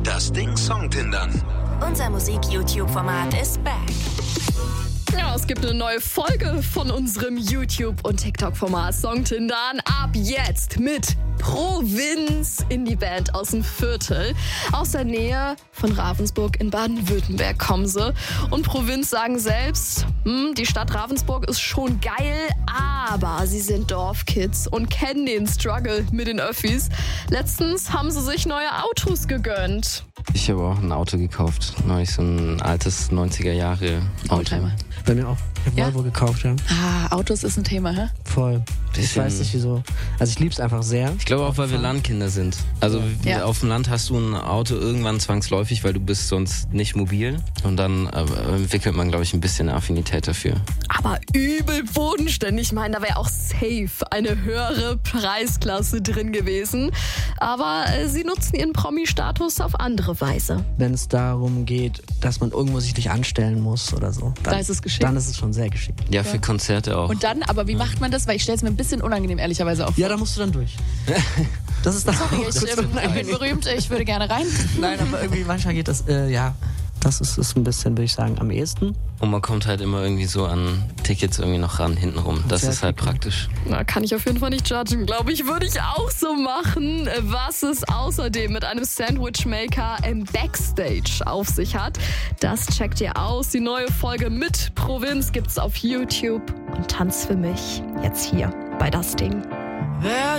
Das Ding Songtindern. Unser Musik-YouTube-Format ist back. Ja, es gibt eine neue Folge von unserem YouTube- und TikTok-Format Songtindern. Ab jetzt mit Provinz in die Band aus dem Viertel. Aus der Nähe von Ravensburg in Baden-Württemberg kommen sie. Und Provinz sagen selbst, die Stadt Ravensburg ist schon geil, aber sie sind Dorfkids und kennen den Struggle mit den Öffis. Letztens haben sie sich neue Autos gegönnt. Ich habe auch ein Auto gekauft. Neulich so ein altes 90er-Jahre-Auto. Oldtimer. Bei mir auch. Ich habe Ja? Volvo gekauft, ja. Autos ist ein Thema, hä? Voll. Ich Bisschen. weiß nicht wieso. Also ich lieb's einfach sehr. Ich glaube auch, weil wir Landkinder sind. Also Ja. auf dem Land hast du ein Auto irgendwann zwangsläufig, weil du bist sonst nicht mobil. Und dann entwickelt man, glaube ich, ein bisschen eine Affinität dafür. Aber übel bodenständig. Ich meine, da wäre auch safe eine höhere Preisklasse drin gewesen. Aber sie nutzen ihren Promi-Status auf andere Weise. Wenn es darum geht, dass man irgendwo sich nicht anstellen muss oder so. Dann, Da ist es geschickt. Dann ist es schon sehr geschickt. Ja, für Konzerte auch. Und dann, aber wie macht man das? Weil ich stelle es mir ein bisschen unangenehm, ehrlicherweise, auf. Ja, da musst du dann durch. Das ist das. Ich bin berühmt, ich würde gerne rein. Nein, aber irgendwie manchmal geht das, das ist ein bisschen, würde ich sagen, am ehesten. Und man kommt halt immer irgendwie so an Tickets irgendwie noch ran, hintenrum. Das Sehr ist halt gut. praktisch. Na, kann ich auf jeden Fall nicht judgen. Glaube ich, würde ich auch so machen. Was es außerdem mit einem Sandwichmaker im Backstage auf sich hat, das checkt ihr aus. Die neue Folge mit Provinz gibt's auf YouTube. Und Tanz für mich jetzt hier bei Das Ding.